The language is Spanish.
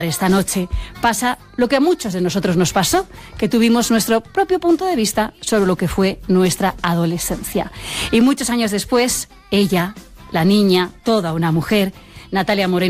Esta noche pasa lo que a muchos de nosotros nos pasó, que tuvimos nuestro propio punto de vista sobre lo que fue nuestra adolescencia. Y muchos años después, ella, la niña, toda una mujer, Natalia Moreno,